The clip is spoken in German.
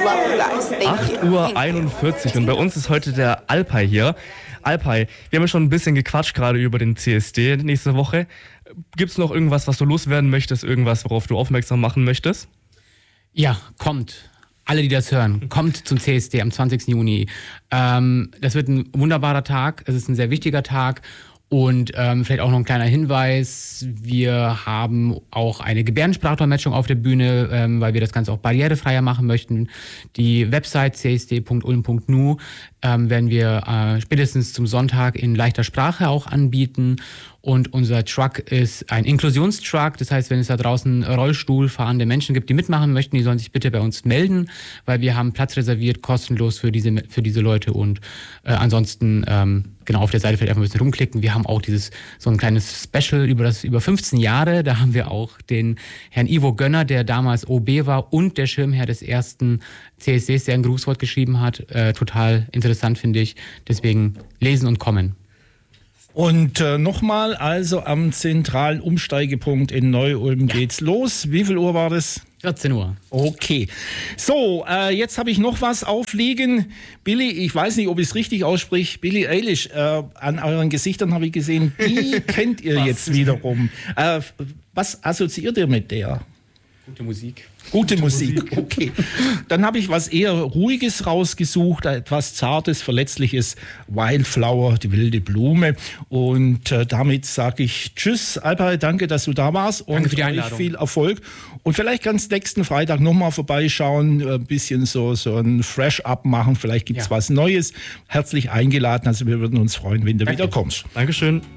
love you guys. Thank you. 8:41 Uhr und bei uns ist heute der Alpay hier. Alpay, wir haben ja schon ein bisschen gequatscht gerade über den CSD nächste Woche. Gibt es noch irgendwas, was du loswerden möchtest? Irgendwas, worauf du aufmerksam machen möchtest? Ja, kommt. Alle, die das hören, kommt zum CSD am 20. Juni. Das wird ein wunderbarer Tag. Es ist ein sehr wichtiger Tag. Und vielleicht auch noch ein kleiner Hinweis, wir haben auch eine Gebärdensprachdolmetschung auf der Bühne, weil wir das Ganze auch barrierefreier machen möchten. Die Website csd.ulm.nu werden wir spätestens zum Sonntag in leichter Sprache auch anbieten. Und unser Truck ist ein Inklusionstruck. Das heißt, wenn es da draußen Rollstuhlfahrende Menschen gibt, die mitmachen möchten, die sollen sich bitte bei uns melden, weil wir haben Platz reserviert, kostenlos für diese Leute. Und ansonsten genau auf der Seite vielleicht einfach ein bisschen rumklicken. Wir haben auch so ein kleines Special über 15 Jahre. Da haben wir auch den Herrn Ivo Gönner, der damals OB war und der Schirmherr des ersten CSDs, der ein Grußwort geschrieben hat. Total interessant, finde ich. Deswegen lesen und kommen. Und nochmal, also am zentralen Umsteigepunkt in Neu-Ulm geht's los. Wie viel Uhr war das? 14 Uhr. Okay. So, jetzt habe ich noch was aufliegen. Billy, ich weiß nicht, ob ich es richtig ausspreche. Billie Eilish, an euren Gesichtern habe ich gesehen, die kennt ihr jetzt wiederum. Was assoziiert ihr mit der? Gute Musik. Gute Musik, okay. Dann habe ich was eher Ruhiges rausgesucht, etwas Zartes, Verletzliches, Wildflower, die wilde Blume. Und damit sage ich Tschüss, Alpay, danke, dass du da warst. Und danke für die Einladung. Viel Erfolg. Und vielleicht ganz nächsten Freitag nochmal vorbeischauen, ein bisschen so ein Fresh-Up machen, vielleicht gibt es was Neues. Herzlich eingeladen, also wir würden uns freuen, wenn du wieder kommst. Dankeschön.